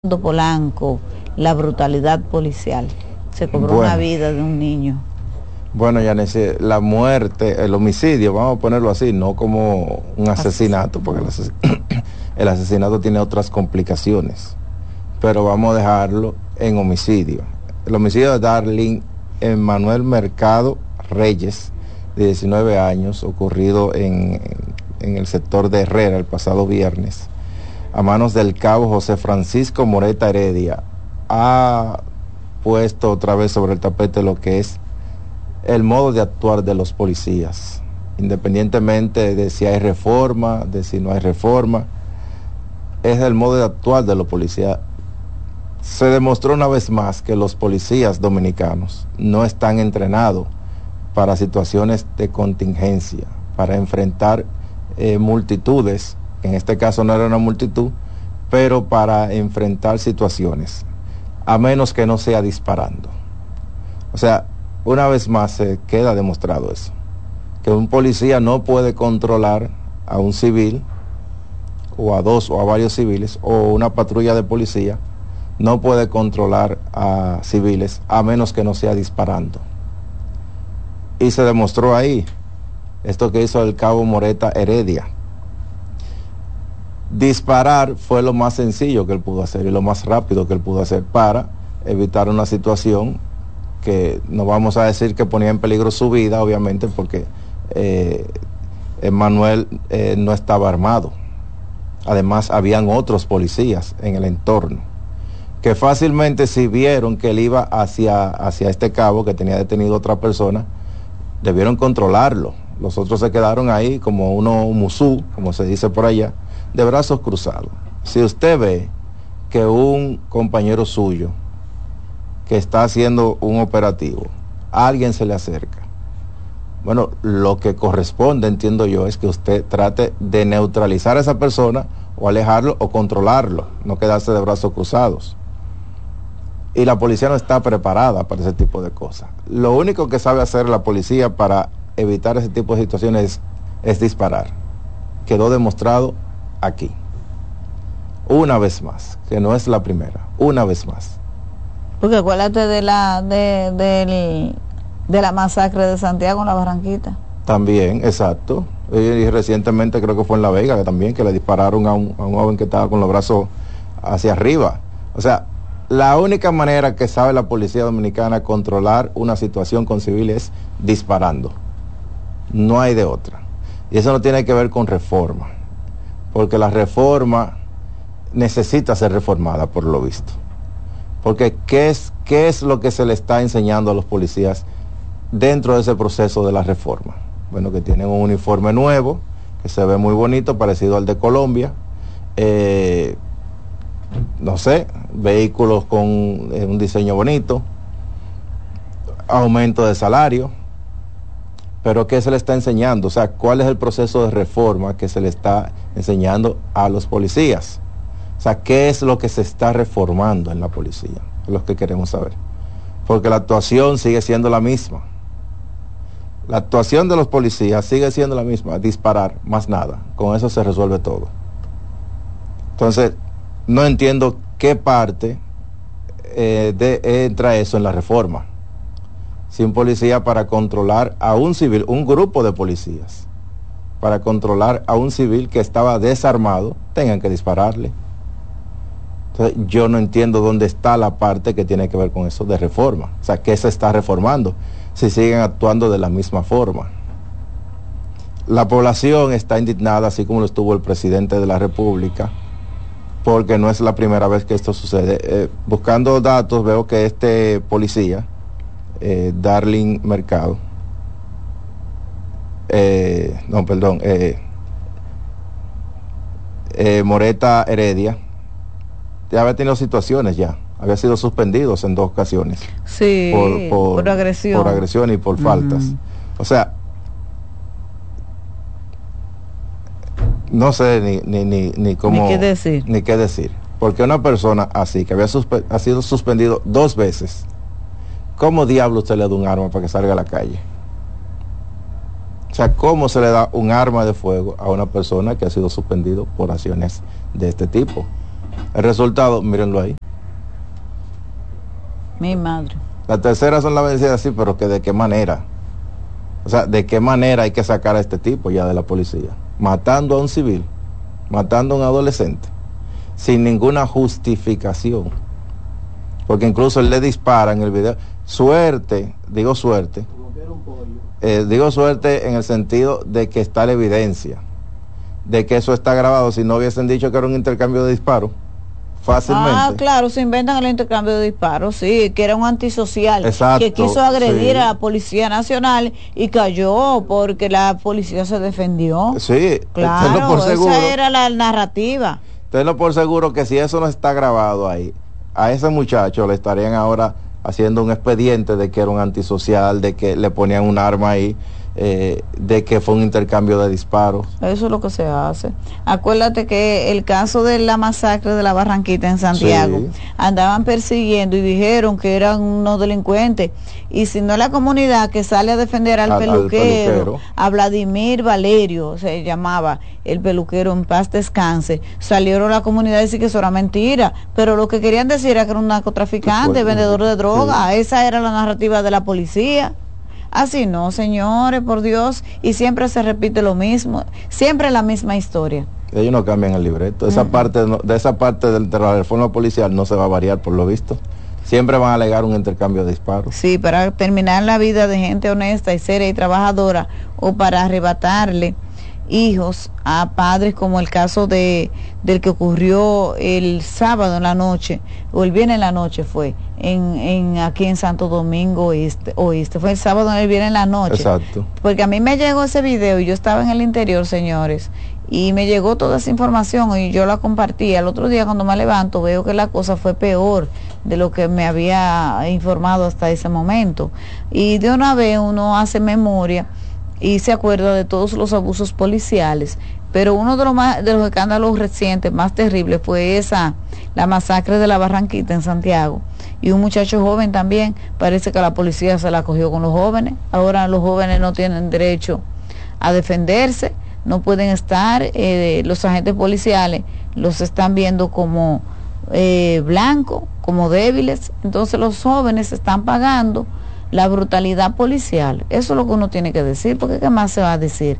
Polanco, la brutalidad policial. Se cobró una vida de un niño. Bueno, Yanesi, la muerte, el homicidio, vamos a ponerlo así, no como un asesinato, porque el asesinato tiene otras complicaciones, pero vamos a dejarlo en homicidio. El homicidio de Darling Emmanuel Mercado Reyes, de 19 años, ocurrido en el sector de Herrera el pasado viernes, a manos del cabo José Francisco Moreta Heredia, ha puesto otra vez sobre el tapete lo que es el modo de actuar de los policías, independientemente de si hay reforma, de si no hay reforma, es el modo de actuar de los policías. Se demostró una vez más que los policías dominicanos no están entrenados para situaciones de contingencia, para enfrentar multitudes. En este caso no era una multitud, pero para enfrentar situaciones, a menos que no sea disparando. O sea, una vez más se queda demostrado eso, que un policía no puede controlar a un civil, o a dos o a varios civiles, o una patrulla de policía no puede controlar a civiles, a menos que no sea disparando. Y se demostró ahí, esto que hizo el cabo Moreta Heredia. Disparar fue lo más sencillo que él pudo hacer y lo más rápido que él pudo hacer para evitar una situación que no vamos a decir que ponía en peligro su vida, obviamente, porque Emmanuel no estaba armado. Además, habían otros policías en el entorno que fácilmente, si vieron que él iba hacia este cabo que tenía detenido otra persona, debieron controlarlo. Los otros se quedaron ahí como uno musú, como se dice por allá, de brazos cruzados. Si usted ve que un compañero suyo que está haciendo un operativo, a alguien se le acerca, bueno, lo que corresponde, entiendo yo, es que usted trate de neutralizar a esa persona o alejarlo o controlarlo, no quedarse de brazos cruzados. Y la policía no está preparada para ese tipo de cosas. Lo único que sabe hacer la policía para evitar ese tipo de situaciones es disparar. Quedó demostrado aquí, una vez más, que no es la primera, una vez más. Porque acuérdate de la masacre de Santiago en la Barranquita. También, exacto. Y recientemente creo que fue en La Vega que también, que le dispararon a un joven que estaba con los brazos hacia arriba. O sea, la única manera que sabe la policía dominicana controlar una situación con civiles es disparando. No hay de otra. Y eso no tiene que ver con reforma, porque la reforma necesita ser reformada, por lo visto. Porque ¿qué es lo que se le está enseñando a los policías dentro de ese proceso de la reforma? Bueno, que tienen un uniforme nuevo, que se ve muy bonito, parecido al de Colombia, no sé, vehículos con un diseño bonito, aumento de salario, pero ¿qué se le está enseñando? O sea, ¿cuál es el proceso de reforma que se le está enseñando a los policías? O sea, ¿qué es lo que se está reformando en la policía? Es lo que queremos saber. Porque la actuación sigue siendo la misma. La actuación de los policías sigue siendo la misma, disparar, más nada. Con eso se resuelve todo. Entonces, no entiendo qué parte entra eso en la reforma. Si un policía, para controlar a un civil, un grupo de policías, para controlar a un civil que estaba desarmado, tengan que dispararle. Entonces, yo no entiendo dónde está la parte que tiene que ver con eso de reforma. O sea, ¿qué se está reformando si siguen actuando de la misma forma? La población está indignada, así como lo estuvo el presidente de la República, porque no es la primera vez que esto sucede. Buscando datos, veo que este policía, Darling Mercado, Moreta Heredia, ya había tenido situaciones ya, había sido suspendidos en 2 ocasiones. Sí, por agresión. Por agresión y por faltas. O sea, no sé ni cómo... Ni qué decir. Porque una persona así, que ha sido suspendido 2 veces, ¿cómo diablo usted le da un arma para que salga a la calle? O sea, ¿cómo se le da un arma de fuego a una persona que ha sido suspendido por acciones de este tipo? El resultado, mírenlo ahí. Mi madre. La tercera son las vencidas, sí, pero que de qué manera. O sea, de qué manera hay que sacar a este tipo ya de la policía. Matando a un civil, matando a un adolescente, sin ninguna justificación. Porque incluso él le dispara en el video. Suerte, digo suerte en el sentido de que está la evidencia, de que eso está grabado. Si no hubiesen dicho que era un intercambio de disparos, fácilmente. Ah, claro, se inventan el intercambio de disparos, sí, que era un antisocial. Exacto, que quiso agredir sí. a la Policía Nacional y cayó porque la policía se defendió. Sí, claro, por seguro, esa era la narrativa. Tenlo por seguro que si eso no está grabado ahí, a ese muchacho le estarían ahora haciendo un expediente de que era un antisocial, de que le ponían un arma ahí, de que fue un intercambio de disparos. Eso es lo que se hace. Acuérdate que el caso de la masacre de la Barranquita en Santiago, sí, andaban persiguiendo y dijeron que eran unos delincuentes, y si no, la comunidad que sale a defender al peluquero, a Vladimir Valerio, se llamaba el peluquero, en paz descanse, salieron a la comunidad a decir que eso era mentira, pero lo que querían decir era que era un narcotraficante, vendedor de droga, sí. Esa era la narrativa de la policía. Así no, señores, por Dios, y siempre se repite lo mismo, siempre la misma historia. Ellos no cambian el libreto, esa parte de esa parte de la reforma policial no se va a variar por lo visto. Siempre van a alegar un intercambio de disparos. Sí, para terminar la vida de gente honesta y seria y trabajadora, o para arrebatarle hijos a padres, como el caso del que ocurrió el sábado en la noche, o el viernes en la noche fue, aquí en Santo Domingo Oeste, fue el sábado o el viernes en la noche. Exacto. Porque a mí me llegó ese video y yo estaba en el interior, señores, y me llegó toda esa información y yo la compartí. Al otro día, cuando me levanto, veo que la cosa fue peor de lo que me había informado hasta ese momento, y de una vez uno hace memoria y se acuerda de todos los abusos policiales, pero uno de los escándalos recientes más terribles fue la masacre de la Barranquita en Santiago, y un muchacho joven también. Parece que la policía se la cogió con los jóvenes. Ahora los jóvenes no tienen derecho a defenderse, no pueden estar, los agentes policiales los están viendo como blancos, como débiles. Entonces los jóvenes están pagando la brutalidad policial. Eso es lo que uno tiene que decir, porque ¿qué más se va a decir?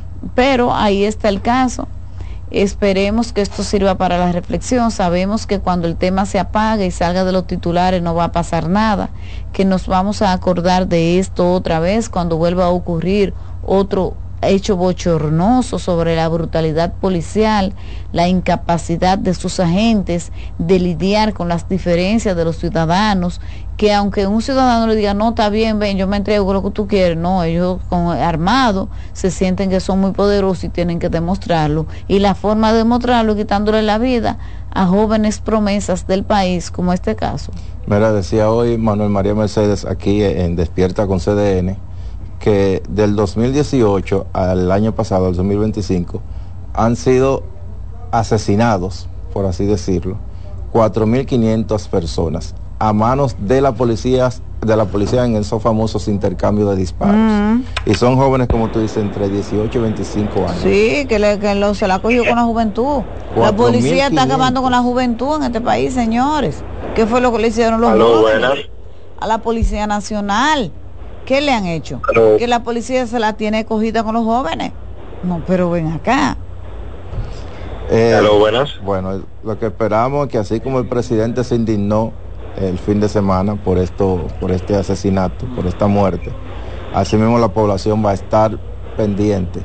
Pero ahí está el caso. Esperemos que esto sirva para la reflexión. Sabemos que cuando el tema se apague y salga de los titulares no va a pasar nada, que nos vamos a acordar de esto otra vez cuando vuelva a ocurrir otro hecho bochornoso sobre la brutalidad policial, la incapacidad de sus agentes de lidiar con las diferencias de los ciudadanos, que aunque un ciudadano le diga, no, está bien, ven, yo me entrego con lo que tú quieres, no, ellos armados se sienten que son muy poderosos y tienen que demostrarlo, y la forma de demostrarlo es quitándole la vida a jóvenes promesas del país, como este caso. Mira, decía hoy Manuel María Mercedes aquí en Despierta con CDN, que del 2018 al año pasado, al 2025, han sido asesinados, por así decirlo, 4.500 personas a manos de la policía en esos famosos intercambios de disparos. Y son jóvenes, como tú dices, entre 18 y 25 años. Sí, se la cogió con la juventud. La policía está acabando con la juventud en este país, señores. ¿Qué fue lo que le hicieron los jóvenes a la Policía Nacional? ¿Qué le han hecho? Que la policía se la tiene cogida con los jóvenes. No, pero ven acá. Buenas. Bueno, lo que esperamos es que así como el presidente se indignó el fin de semana por este asesinato, por esta muerte, así mismo la población va a estar pendiente.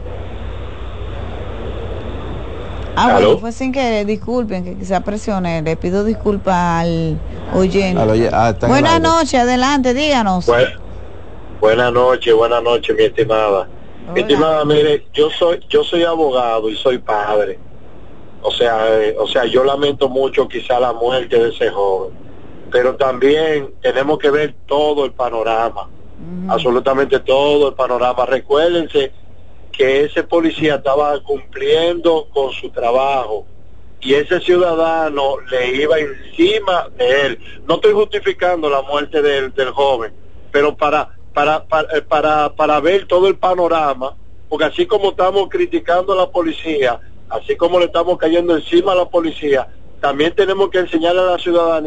Bueno, fue sin querer, disculpen, que quizá presione, le pido disculpas al oyente. Buenas noches, adelante, díganos. Buenas noches, mi estimada. Hola. Mi estimada, mire, yo soy abogado y soy padre. O sea, yo lamento mucho quizá la muerte de ese joven, pero también tenemos que ver todo el panorama, absolutamente todo el panorama. Recuérdense que ese policía estaba cumpliendo con su trabajo y ese ciudadano le iba encima de él. No estoy justificando la muerte del joven, pero para ver todo el panorama, porque así como estamos criticando a la policía, así como le estamos cayendo encima a la policía, también tenemos que enseñarle a la ciudadanía